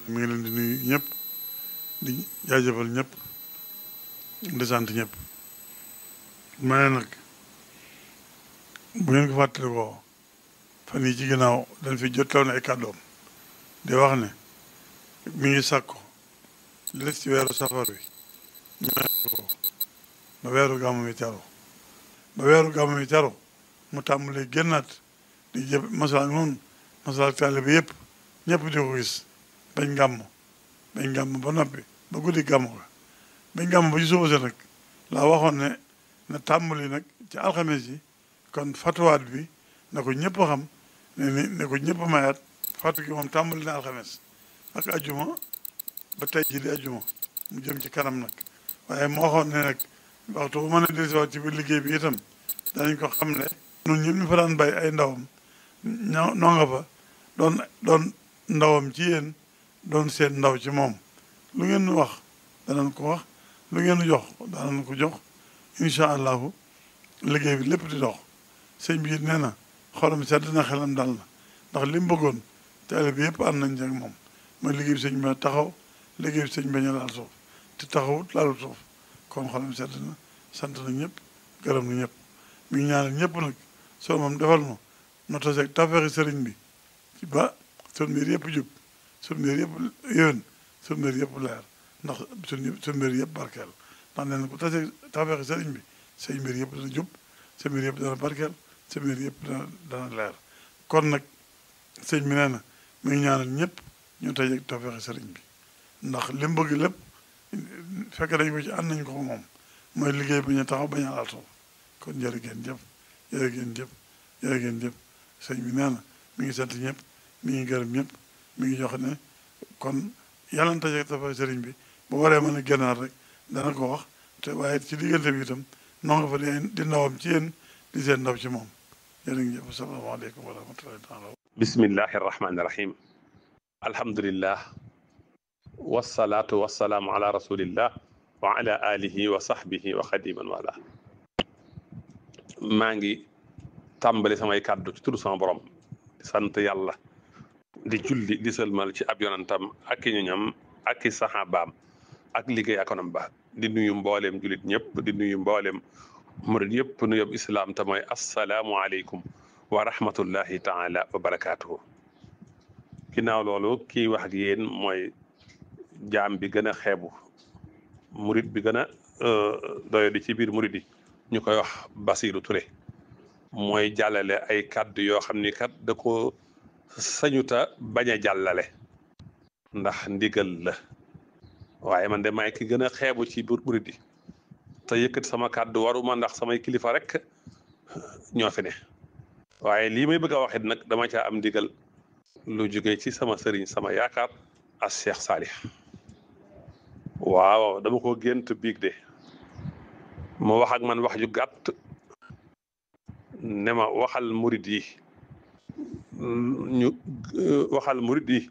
mi ngi leen di nuyu ñëpp di jaajëfal ñëpp di sant ñëpp ma ne nag bu ngeen ko fàttalikoo fan yi ci ginnaaw dañ fi jottaloon ay kàddoom di wax ne mi ngi sàkko li des ci weeru safar wi ñu ko ba weeru gàmmu mi teru ba weeru gàmmu mi teru mu tàmbalee génnaat di jëf masala noonu masala taalibe bi yëpp ñëpp di ko gis bañ gàmm ba noppi ba guddi gàmm ga bañ gàmm ba ci suba sa nag laa waxoon ne na tàmbali nag ci alxames yi kon fatuwaat bi na ko ñëpp xam ne ko ñëpp mayaat fatu gi moom tàmbali na alxames ak ajuma ba tey ji di ajuma mu jëm ci kanam nag waaye moo waxoon ne nag waxtu bu mën a dellusiwaat ci biir liggéey bi itam danañ ko xam ne ñun ñëpp ñu fa daan bay ay ndawam noo nga fa doon ndawam ci yéen doon seen ndaw ci moom lu ngeen nu wax danañ ko wax lu ngeen nu jox danañ ko jox incha allahu liggéey bi lépp di dox sëñ bi nee na xolam sedd na xelam dal na ndax li mu bëggoon taalibe bi yëpp ànd nañ ak moom mooy liggéey bi sëñ bi taxaw liggéey bi sëñ bi ñu laal suuf te taxawut laalu suuf kon xolam sedd na sant na ñëpp gërëm na ñëpp mi ngi ñaanal ñëpp nag soo moom defal ma no taseeg tafeexi sëriñ bi ci ba sun mbir yëpp jub sun mbir yëpp yéwén sun mbir yëpp leer ndax sun mbir yëpp barkeel ndax nee na ku taseeg tafeexi sëriñ bi say mbir yëpp dana jub sa mbir yëpp dana barkeel sa mbir yëpp dana leer kon nag sëñ bi nee na mi ngi ñaanal ñëpp ñu taseeg tafeexi sëriñ bi ndax li mu bëgg lépp fekk dañ ko ci ànd nañ ko moom mooy liggéey bi ñu taxaw bañ a laal suuf kon jërë ngeen jëf jërë ngeen jëf jërë ngeen jëf sëñ bi nee na mi ngi sant ñëpp mi ngi gërëm ñëpp mi ngi jox ne kon yàlla na taseeg tafeexi sëriñ bi bu waree mën a génnaat rek dana ko wax te waaye ci diggante bi itam noo nga fa di ndawam ci yéen di seen ndaw ci moom jërë ngeen jëf asalaamaaleykum wa rahmatullahi taala bismillahi arrahmani irrahim alhamdulillah wasalaatu wasalaamu ala rasulillah wa ala alihi wa sahbihi wa xadiman wala maa ngi tàmbali samay kàddu ci tudd sama borom di sant yàlla di julli di sëlmal ci ab yonantam ak i ñoñam ak i saxaabaam ak liggéey akonam ba di nuyu mbooleem jullit ñëpp di nuyu mbooleem murid yëpp nu yob islaam te mooy assalaamu aleykum wa rahmatullahi taala wa barakaatuhu ginnaaw loolu kii wax ak yéen mooy jaam bi gën a xeebu murid bi gën a doyo di ci biir murid yi ñu koy wax Basiru Ture mooy jàllale ay kàddu yoo xam ni kat da ko sañuta bañ a jàllale ndax ndigal la waaye man de maay ki gën a xeebu ci biir murid yi te yëkkati sama kàddu waruma ndax samay kilifa rek ñoo fi ne waaye lii may bëgg a waxit nag dama caa am ndigal lu jóge ci sama sëriñ sama yaakaar as Cheikh Salih waaw dama ko gént biig de mu wax ak man wax ju gàtt ne ma waxal murid yi ñu waxal murid yi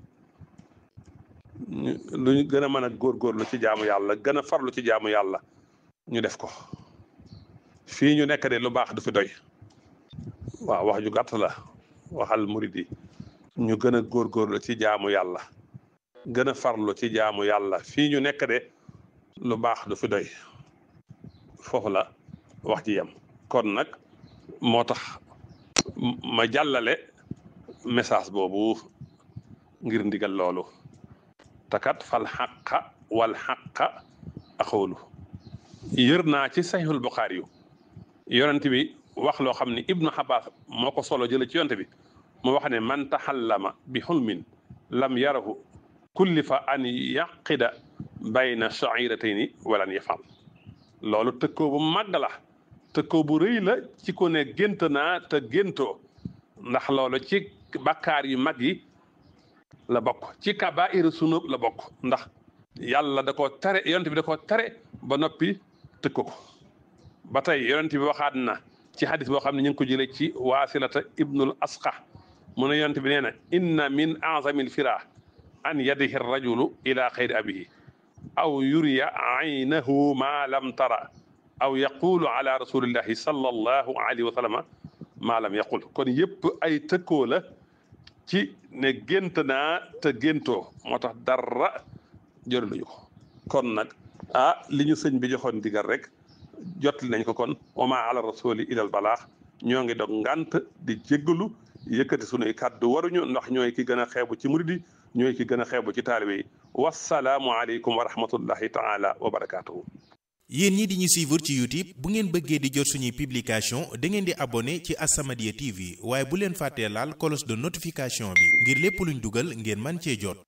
lu ñu gën a mën a góorgóorlu ci jaamu yàlla gën a farlu ci jaamu yàlla ñu def ko fii ñu nekk de lu baax du fi doy waaw wax ju gàtt la waxal murid yi ñu gën a góorgóorlu ci jaamu yàlla gën a farlu ci jaamu yàlla fii ñu nekk de lu baax du fi doy foofu la wax ji yem kon nag moo tax ma jàllale message boobu ngir ndigal loolu takat fal xaqa wal xaqa axoolu yër naa ci saxiixul Buxaari yu yonent bi wax loo xam ne Ibnu Abbas moo ko solo jële ci yonent bi mu wax ne man taxallama bi xulmin lam yarahu kullifa an yaqida bayna shairatayni walan yafal loolu tëkkoo bu màgg la tëkkoo bu rëy la ci ko ne gént naa te géntoo ndax loolu ci bakkaar yu mag yi la bokk ci kabaa'iru sunub la bokk ndax yàlla da koo tere yonent bi da koo tere ba noppi tëkko ko ba tey yonent bi waxaat na ci hadis boo xam ne ñu ngi ko jëlee ci waasilata ibnul asqa mu ne yonent bi nee na inna min azamil fira an yadihi rajulu ila xayri abihi aw yuriya aynahu ma lam tara aw yaqulu ala rasulillahi sallallahu alayhi wa sallam ma lam yaqul kon yëpp ay tëkkoo la ci ne gént naa te géntoo moo tax dara jëriñu ko kon nag li ñu sëñ bi joxoon digal rek jotli nañ ko kon wa maa ala rasuli ilal balaax ñoo ngi dog ngant di jéggalu yëkkati sunuy kàddu waruñu ndax ñooy ki gën a xeebu ci murid yi ñooy ki gën a xeebu ci taalibe yi wassalaamu aleykum wa rahmatullahi taala wa barakaatuhu. yéen ñi di ñu suivre ci YouTube bu ngeen bëggee di jot suñuy publication da ngeen di abonné ci As-Samadiyya TV waaye bu leen fàttee laal cloche de notification bi ngir lépp luñ dugal ngeen man cee jot.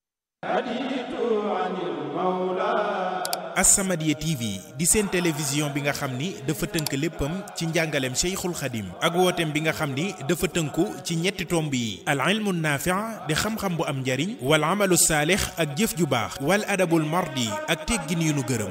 As-Samadiyya TV di seen télévision bi nga xam ni dafa tënk léppam ci njàngaleem Cheikhul Khadim ak wooteem bi nga xam ni dafa tënku ci ñetti tomb yi al ilmu naafi' di xam-xam bu am njariñ wal amalu saalix ak jëf ju baax wal adabul mardi ak teggin yu nu gërëm.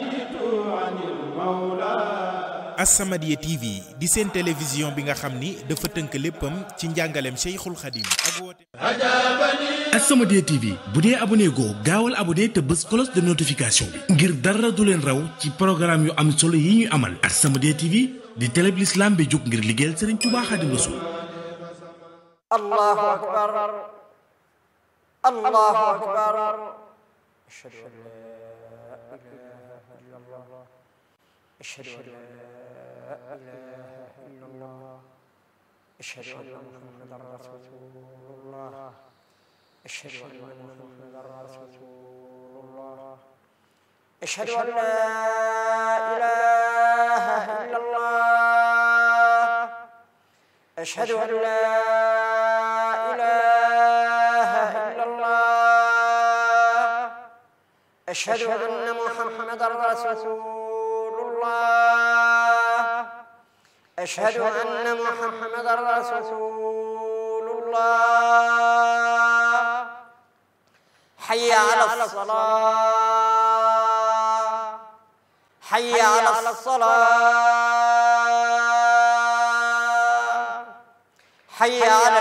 As-Samadiyya TV di seen télévision bi nga xam ni dafa tënk léppam ci njàngaleem Cheikhul Khadim ak wooteem. As-Samadiyya TV bu dee abonné goo gaawal abonné te bës cloche de notification bi ngir dara du leen raw ci programme yu am solo yi ñuy amal. As-Samadiyya TV di télé bi l'islam bi jóg ngir liggéeyal Serigne Touba Khadim Rassoul. Allahu akbar Allahu akbar ashhadu an la ilaha illallah ashhadu an la ilaha illallah ashhadu anna muhammadan rasulullah أشهد أن محمدا رسول الله أشهد أن لا إله إلا الله أشهد أن لا إله إلا الله أشهد أن محمدا رسول الله أشهد أن محمدا رسول الله حي على الصلاة حي على الصلاة حي على